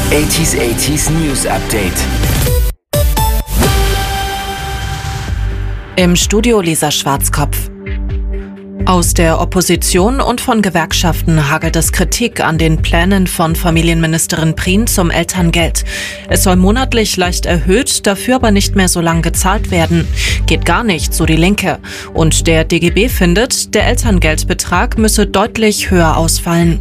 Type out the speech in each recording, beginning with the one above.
80s News Update. Im Studio Lisa Schwarzkopf. Aus der Opposition und von Gewerkschaften hagelt es Kritik an den Plänen von Familienministerin Prien zum Elterngeld. Es soll monatlich leicht erhöht, dafür aber nicht mehr so lang gezahlt werden. Geht gar nicht, so die Linke. Und der DGB findet, der Elterngeldbetrag müsse deutlich höher ausfallen.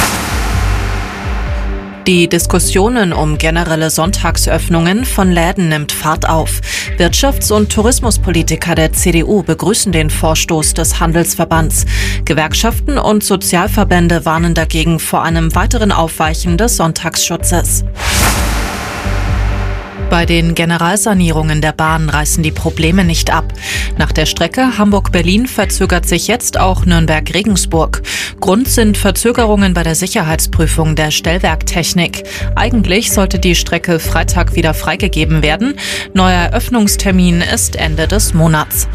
Die Diskussionen um generelle Sonntagsöffnungen von Läden nimmt Fahrt auf. Wirtschafts- und Tourismuspolitiker der CDU begrüßen den Vorstoß des Handelsverbands. Gewerkschaften und Sozialverbände warnen dagegen vor einem weiteren Aufweichen des Sonntagsschutzes. Bei den Generalsanierungen der Bahn reißen die Probleme nicht ab. Nach der Strecke Hamburg-Berlin verzögert sich jetzt auch Nürnberg-Regensburg. Grund sind Verzögerungen bei der Sicherheitsprüfung der Stellwerktechnik. Eigentlich sollte die Strecke Freitag wieder freigegeben werden. Neuer Eröffnungstermin ist Ende des Monats.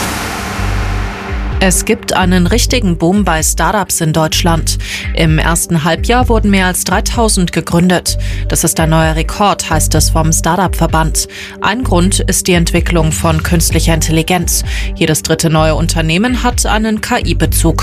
Es gibt einen richtigen Boom bei Startups in Deutschland. Im ersten Halbjahr wurden mehr als 3000 gegründet. Das ist ein neuer Rekord, heißt es vom Startup-Verband. Ein Grund ist die Entwicklung von künstlicher Intelligenz. Jedes dritte neue Unternehmen hat einen KI-Bezug.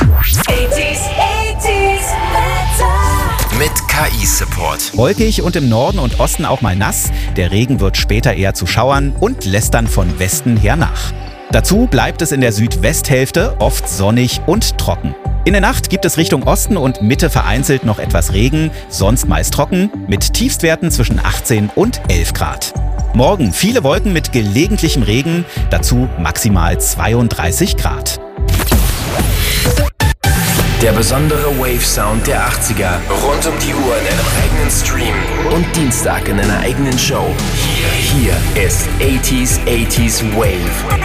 Mit KI-Support. Wolkig und im Norden und Osten auch mal nass. Der Regen wird später eher zu Schauern und lässt dann von Westen her nach. Dazu bleibt es in der Südwesthälfte oft sonnig und trocken. In der Nacht gibt es Richtung Osten und Mitte vereinzelt noch etwas Regen, sonst meist trocken, mit Tiefstwerten zwischen 18 und 11 Grad. Morgen viele Wolken mit gelegentlichem Regen, dazu maximal 32 Grad. Der besondere Wave-Sound der 80er. Rund um die Uhr in einem eigenen Stream. Und Dienstag in einer eigenen Show. Hier ist 80s Wave.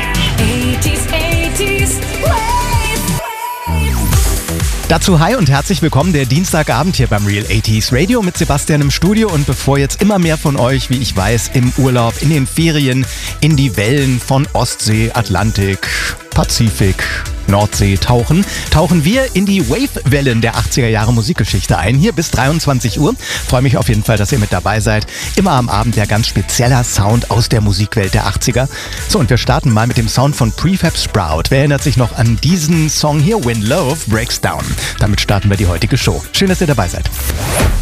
80s Wave. Dazu hi und herzlich willkommen der Dienstagabend hier beim Real 80s Radio mit Sebastian im Studio. Und bevor jetzt immer mehr von euch, wie ich weiß, im Urlaub, in den Ferien, in die Wellen von Ostsee, Atlantik, Pazifik, Nordsee tauchen wir in die Wave-Wellen der 80er Jahre Musikgeschichte ein. Hier bis 23 Uhr. Freue mich auf jeden Fall, dass ihr mit dabei seid. Immer am Abend der ganz spezieller Sound aus der Musikwelt der 80er. So, und wir starten mal mit dem Sound von Prefab Sprout. Wer erinnert sich noch an diesen Song hier? When Love Breaks Down. Damit starten wir die heutige Show. Schön, dass ihr dabei seid.